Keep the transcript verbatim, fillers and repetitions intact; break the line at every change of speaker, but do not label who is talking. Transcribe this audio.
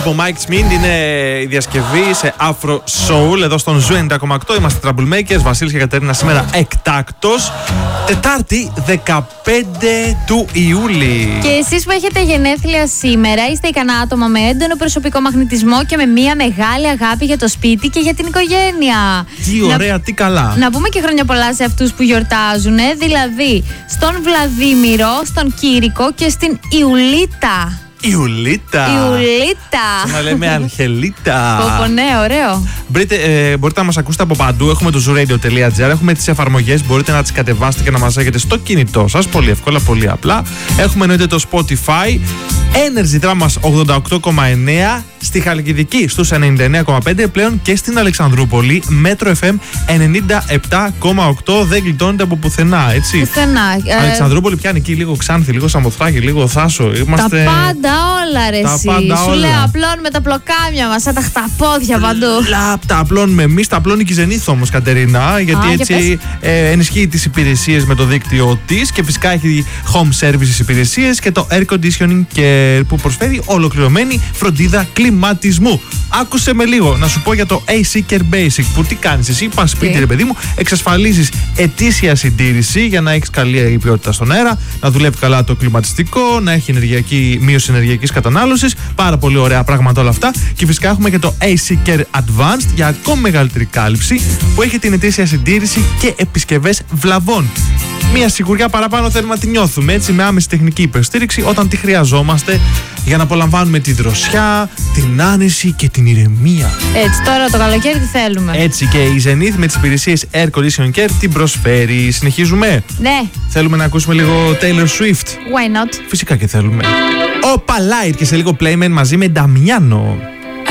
από Mike Smith. Είναι η διασκευή σε Afro Soul εδώ στον Ζου ενενήντα κόμμα οκτώ. Είμαστε Troublemakers, Βασίλης και Κατερίνα σήμερα εκτάκτος. Τετάρτη δεκαπέντε του Ιούλη.
Και εσείς που έχετε γενέθλια σήμερα είστε ικανά άτομα με έντονο προσωπικό μαγνητισμό και με μια μεγάλη αγάπη για το σπίτι και για την οικογένεια.
Τι ωραία, να, τι καλά.
Να πούμε και χρόνια πολλά σε αυτούς που γιορτάζουν, δηλαδή στον Βλαδίμηρο, στον Κήρικο και στην Ιουλίτα.
Ιουλίτα.
Ιουλίτα.
Σαν να λέμε Αγγελίτα.
Πω, ναι, ωραίο.
Μπορείτε, ε, μπορείτε να μας ακούσετε από παντού. Έχουμε το zooradio τελεία gr. Έχουμε τις εφαρμογές. Μπορείτε να τις κατεβάσετε και να μας έχετε στο κινητό σας. Πολύ εύκολα, πολύ απλά. Έχουμε εννοείται το Spotify. Energy Dramas ογδόντα οκτώ κόμμα εννέα. Στη Χαλκιδική στους ενενήντα εννέα κόμμα πέντε. Πλέον και στην Αλεξανδρούπολη. Metro εφ εμ ενενήντα επτά κόμμα οκτώ. Δεν γλιτώνεται από πουθενά, έτσι.
Πουθενά.
Αλεξανδρούπολη πιάνει εκεί λίγο Ξάνθη, λίγο Σαμοθράκη, λίγο Θάσο. Είμαστε...
Τα πάντα όλα, ρε.
Τα
εσύ.
πάντα
Σου
όλα.
λέει απλώνουμε τα πλοκάμια μας, σαν τα χταπόδια παντού.
Λαπ, τα απλώνουμε εμείς, τα απλώνει και η Ζενήθ όμως, Κατερίνα. Γιατί
Α,
έτσι ε, ενισχύει τις υπηρεσίες με το δίκτυο της και φυσικά έχει home services υπηρεσίες και το air conditioning και, που προσφέρει ολοκληρωμένη φροντίδα κλιματισμού. Άκουσε με λίγο να σου πω για το A-C Care Basic. Που τι κάνεις εσύ, πας σπίτι, ρε παιδί μου, εξασφαλίζεις ετήσια συντήρηση για να έχεις καλή ποιότητα στον αέρα, να δουλεύει καλά το κλιματιστικό, να έχει ενεργειακή, μείωση ενεργειακής κατανάλωσης. Πάρα πολύ ωραία πράγματα όλα αυτά. Και φυσικά έχουμε και το A-C Care Advanced για ακόμη μεγαλύτερη κάλυψη, που έχει την ετήσια συντήρηση και επισκευές βλαβών. Μία σιγουριά παραπάνω θέλουμε να τη νιώθουμε, έτσι, με άμεση τεχνική υποστήριξη όταν τη χρειαζόμαστε για να απολαμβάνουμε τη δροσιά, την άνεση και την ηρεμία.
Έτσι, τώρα το καλοκαίρι τι θέλουμε.
Έτσι, και η Zenith με τις υπηρεσίες Air Conditioning Care την προσφέρει. Συνεχίζουμε.
Ναι.
Θέλουμε να ακούσουμε λίγο Taylor Swift.
Why not?
Φυσικά και θέλουμε. Ο Παλάιτ και σε λίγο Playmen μαζί με Νταμιάνο.